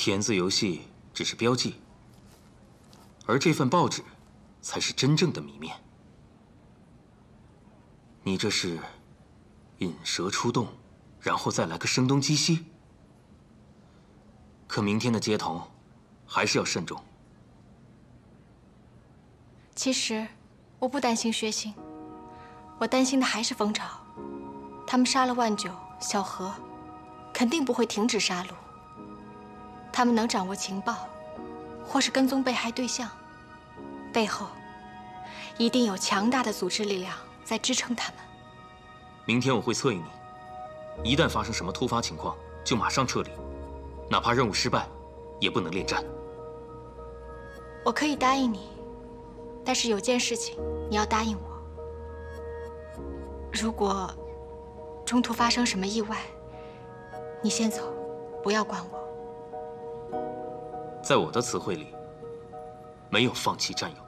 填字游戏只是标记，而这份报纸才是真正的谜面。你这是引蛇出洞，然后再来个声东击西？可明天的接头还是要慎重。 其实我不担心薛兴，我担心的还是蜂巢。他们杀了万九、小何，肯定不会停止杀戮。他们能掌握情报，或是跟踪被害对象，背后一定有强大的组织力量在支撑他们。 明天我会策应你，一旦发生什么突发情况，就马上撤离，哪怕任务失败，也不能恋战。 我可以答应你，但是有件事情你要答应我：如果中途发生什么意外，你先走，不要管我。 在我的词汇里，没有放弃战友。